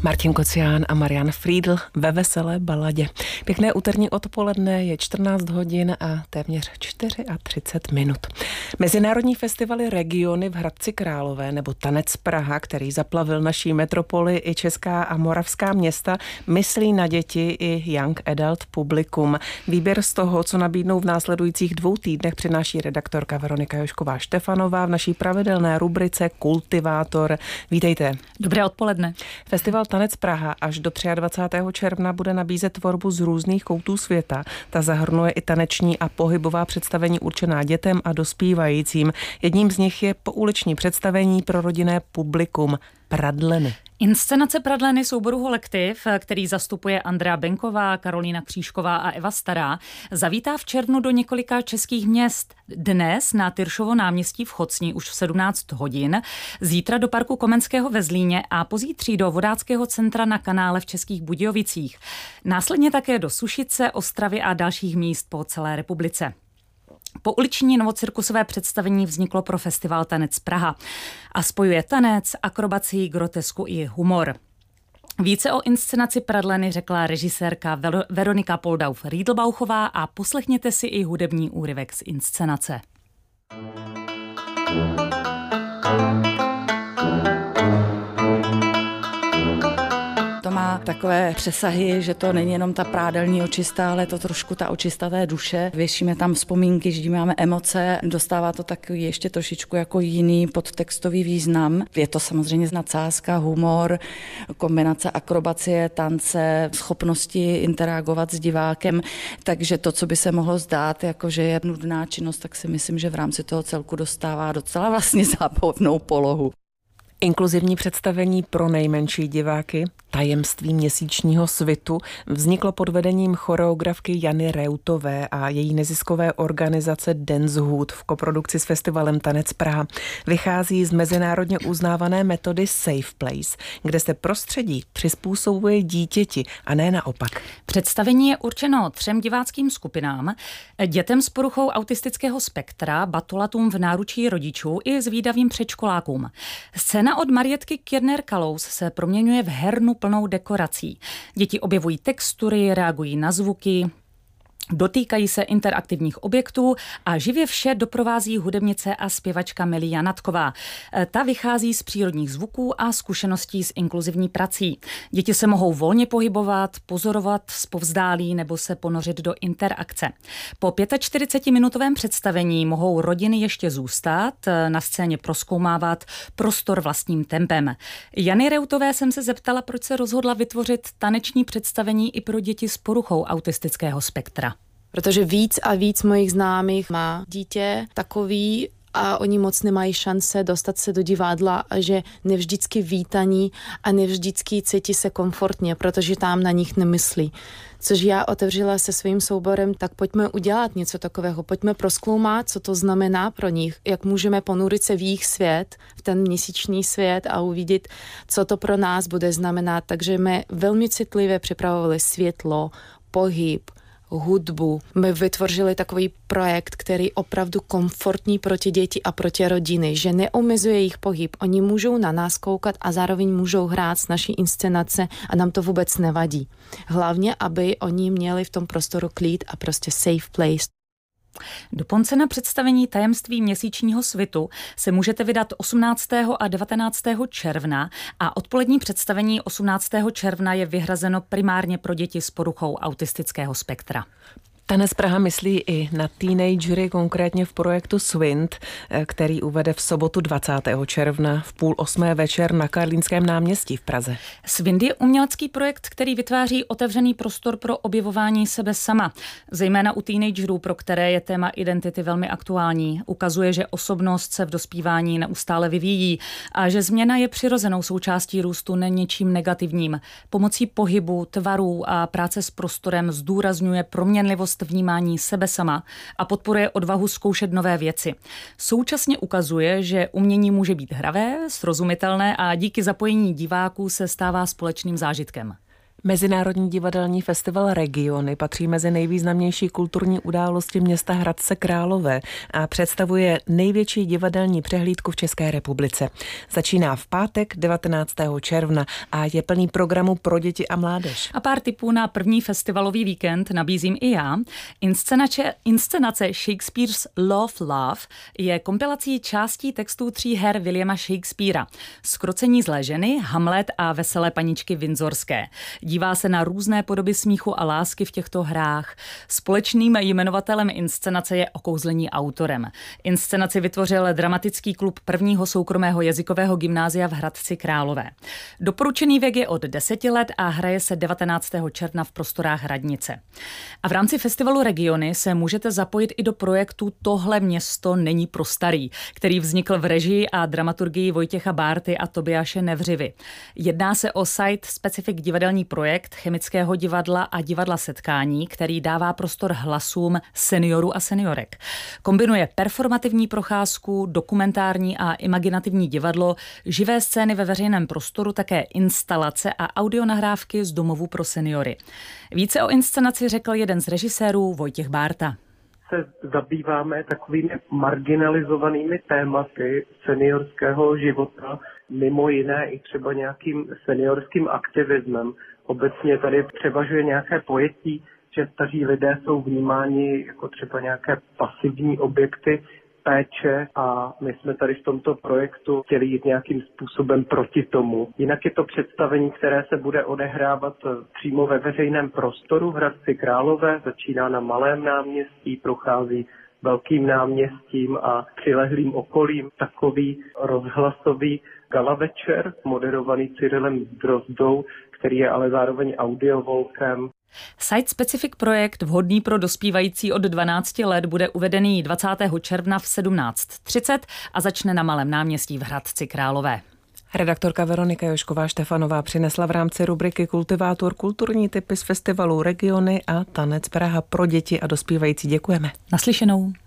Martin Kocián a Marian Friedl ve veselé baladě. Pěkné úterní odpoledne, je 14 hodin a téměř 34 minut. Mezinárodní festivaly Regiony v Hradci Králové nebo Tanec Praha, který zaplavil naší metropoli i česká a moravská města, myslí na děti i young adult publikum. Výběr z toho, co nabídnou v následujících 2 týdnech, přináší redaktorka Veronika Jošková-Štefanová v naší pravidelné rubrice Kultivátor. Vítejte. Dobré odpoledne. Festival Tanec Praha až do 23. června bude nabízet tvorbu z různých koutů světa. Ta zahrnuje i taneční a pohybová představení určená dětem a dospívajícím. Jedním z nich je pouliční představení pro rodinné publikum Pradleny. Inscenace Pradleny souboru Holektiv, který zastupuje Andrea Benková, Karolína Křížková a Eva Stará, zavítá v červnu do několika českých měst. Dnes na Tyršovo náměstí v Chocni už v 17 hodin, zítra do parku Komenského ve Zlíně a pozítří do Vodáckého centra na Kanále v Českých Budějovicích. Následně také do Sušice, Ostravy a dalších míst po celé republice. Pouliční novocirkusové představení vzniklo pro festival Tanec Praha a spojuje tanec, akrobacii, grotesku i humor. Více o inscenaci Pradleny řekla režisérka Veronika Poldauf-Riedelbauchová a poslechněte si i hudební úryvek z inscenace. To má takové přesahy, že to není jenom ta prádelní očista, ale je to trošku ta očista té duše. Věšíme tam vzpomínky, že máme emoce, dostává to takový ještě trošičku jako jiný podtextový význam. Je to samozřejmě nadsázka, humor, kombinace akrobacie, tance, schopnosti interagovat s divákem, takže to, co by se mohlo zdát, jako že je nudná činnost, tak si myslím, že v rámci toho celku dostává docela vlastně zábavnou polohu. Inkluzivní představení pro nejmenší diváky Tajemství měsíčního svitu vzniklo pod vedením choreografky Jany Reutové a její neziskové organizace Dancehood v koprodukci s festivalem Tanec Praha. Vychází z mezinárodně uznávané metody Safe Place, kde se prostředí přizpůsobuje dítěti a ne naopak. Představení je určeno 3 diváckým skupinám, dětem s poruchou autistického spektra, batolatům v náručí rodičů i zvídavým předškolákům. Scéna od Marietky Kirner-Kalous se proměňuje v hernu plnou dekorací. Děti objevují textury, reagují na zvuky, dotýkají se interaktivních objektů a živě vše doprovází hudebnice a zpěvačka Milí Janatková. Ta vychází z přírodních zvuků a zkušeností s inkluzivní prací. Děti se mohou volně pohybovat, pozorovat zpovzdálí nebo se ponořit do interakce. Po 45-minutovém představení mohou rodiny ještě zůstat, na scéně prozkoumávat prostor vlastním tempem. Jany Reutové jsem se zeptala, proč se rozhodla vytvořit taneční představení i pro děti s poruchou autistického spektra. Protože víc a víc mojich známých má dítě takový a oni moc nemají šance dostat se do divadla a že nevždycky vítaní a nevždycky cítí se komfortně, protože tam na nich nemyslí. Což já otevřela se svým souborem, tak pojďme udělat něco takového, pojďme prozkoumat, co to znamená pro nich, jak můžeme ponurit se v jejich svět, v ten měsíční svět a uvidět, co to pro nás bude znamenat. Takže my velmi citlivě připravovali světlo, pohyb, hudbu. My vytvořili takový projekt, který opravdu komfortní pro ty děti a pro ty rodiny, že neomezuje jejich pohyb. Oni můžou na nás koukat a zároveň můžou hrát s naší inscenace a nám to vůbec nevadí. Hlavně, aby oni měli v tom prostoru klid a prostě safe place. Do Ponce na představení Tajemství měsíčního svitu se můžete vydat 18. a 19. června a odpolední představení 18. června je vyhrazeno primárně pro děti s poruchou autistického spektra. Tanec Praha myslí i na teenagery, konkrétně v projektu Swind, který uvede v sobotu 20. června v 7:30 večer na Karlínském náměstí v Praze. Swind je umělecký projekt, který vytváří otevřený prostor pro objevování sebe sama, zejména u teenagerů, pro které je téma identity velmi aktuální. Ukazuje, že osobnost se v dospívání neustále vyvíjí a že změna je přirozenou součástí růstu, ne něčím negativním. Pomocí pohybu, tvarů a práce s prostorem zdůrazňuje proměnlivost vnímání sebe sama a podporuje odvahu zkoušet nové věci. Současně ukazuje, že umění může být hravé, srozumitelné a díky zapojení diváků se stává společným zážitkem. Mezinárodní divadelní festival Regiony patří mezi nejvýznamnější kulturní události města Hradce Králové a představuje největší divadelní přehlídku v České republice. Začíná v pátek 19. června a je plný programu pro děti a mládež. A pár tipů na první festivalový víkend nabízím i já. Inscenace Shakespeare's Love je kompilací částí textů 3 her Williama Shakespearea. Zkrocení zlé ženy, Hamlet a Veselé paničky Windsorské. Dívá se na různé podoby smíchu a lásky v těchto hrách. Společným jmenovatelem inscenace je okouzlení autorem. Inscenaci vytvořil dramatický klub prvního soukromého jazykového gymnázia v Hradci Králové. Doporučený věk je od 10 let a hraje se 19. června v prostorách Radnice. A v rámci festivalu Regiony se můžete zapojit i do projektu Tohle město není pro starý, který vznikl v režii a dramaturgii Vojtěcha Bárty a Tobiáše Nevřivy. Jedná se o site-specific divadelní projekt Chemického divadla a divadla Setkání, který dává prostor hlasům seniorů a seniorek. Kombinuje performativní procházku, dokumentární a imaginativní divadlo, živé scény ve veřejném prostoru, také instalace a audionahrávky z domovů pro seniory. Více o inscenaci řekl jeden z režisérů Vojtěch Bárta. Se zabýváme takovými marginalizovanými tématy seniorského života, mimo jiné i třeba nějakým seniorským aktivismem. Obecně tady převažuje nějaké pojetí, že staří lidé jsou vnímáni jako třeba nějaké pasivní objekty péče a my jsme tady v tomto projektu chtěli jít nějakým způsobem proti tomu. Jinak je to představení, které se bude odehrávat přímo ve veřejném prostoru v Hradci Králové, začíná na Malém náměstí, prochází Velkým náměstím a přilehlým okolím. Takový rozhlasový gala večer, moderovaný Cyrilem Drozdou, který je ale zároveň audiovolkem. Site-specific projekt vhodný pro dospívající od 12 let bude uvedený 20. června v 17:30 a začne na Malém náměstí v Hradci Králové. Redaktorka Veronika Jošková Štefanová přinesla v rámci rubriky Kultivátor kulturní tipy z festivalu Regiony a Tanec Praha pro děti a dospívající. Děkujeme. Naslyšenou.